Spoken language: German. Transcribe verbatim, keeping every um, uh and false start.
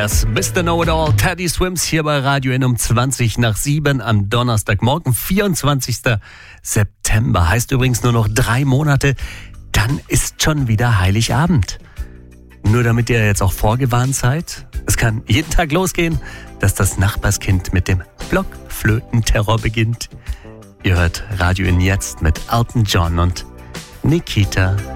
Er ist Mister Know-It-All, Teddy Swims hier bei Radio N um zwanzig nach sieben am Donnerstagmorgen, vierundzwanzigster September. Heißt übrigens nur noch drei Monate, dann ist schon wieder Heiligabend. Nur damit ihr jetzt auch vorgewarnt seid, es kann jeden Tag losgehen, dass das Nachbarskind mit dem Blockflötenterror beginnt. Ihr hört Radio N jetzt mit Elton John und Nikita.